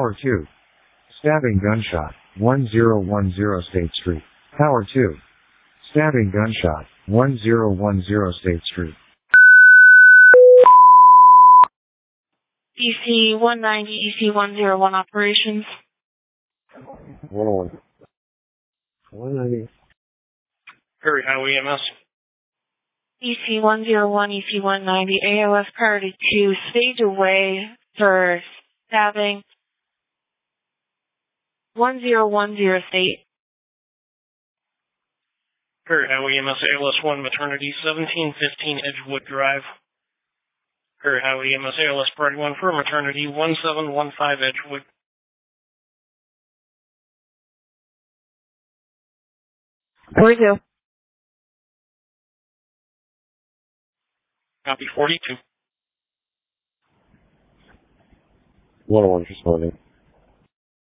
Power 2. Stabbing gunshot, 1010 State Street. Power 2. Stabbing gunshot, 1010 State Street. EC 190, EC 101 operations. 101. 190. Perry Highway EMS. EC 101, EC 190, AOS priority 2, stayed away for stabbing 1010 State. Perry Highway EMS ALS 1 Maternity 1715 Edgewood Drive. Perry Highway EMS ALS priority 1 for Maternity 1715 Edgewood. Where do? Copy 42. 101 responding.